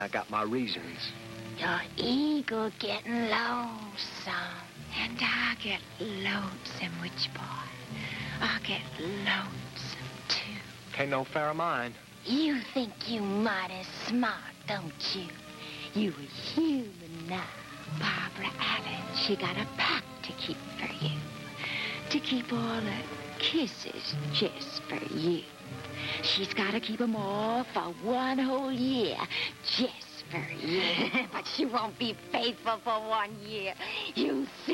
I got my reasons. Your ego getting lonesome. And I get lonesome, witch boy. I get lonesome, too. Ain't no fair of mine. You think you mighty smart, don't you? You a human now. Barbara Allen, she got a pact to keep for you. To keep all the kisses just for you. She's got to keep them all for 1 whole year, just for you. But she won't be faithful for 1 year. You see.